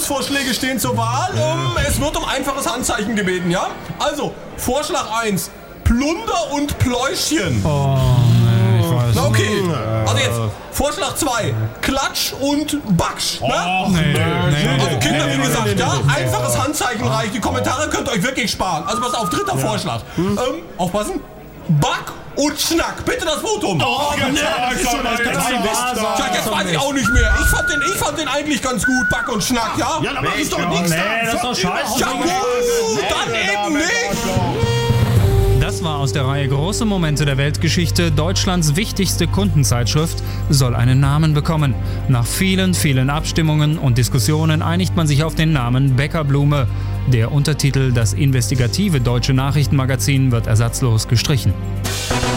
Lösungsvorschläge stehen zur Wahl. Es wird um einfaches Handzeichen gebeten, ja? Also, Vorschlag 1. Plunder und Pläuschchen. Oh, nee, ich weiß. Na okay, also jetzt Vorschlag 2. Klatsch und Baksch. Also Kinder, wie gesagt, ja, einfaches Handzeichen reicht. Die Kommentare könnt ihr euch wirklich sparen. Also pass auf, dritter Vorschlag. Aufpassen. Back und Schnack. Bitte das Votum. Jetzt weiß ich auch nicht mehr. Ich fand den eigentlich ganz gut, Back und Schnack, ja? Ja, aber ist doch nichts da. das ist doch scheiße. Ja gut, dann eben nicht. Das war aus der Reihe Große Momente der Weltgeschichte. Deutschlands wichtigste Kundenzeitschrift soll einen Namen bekommen. Nach vielen, vielen Abstimmungen und Diskussionen einigt man sich auf den Namen Bäckerblume. Der Untertitel Das investigative deutsche Nachrichtenmagazin wird ersatzlos gestrichen.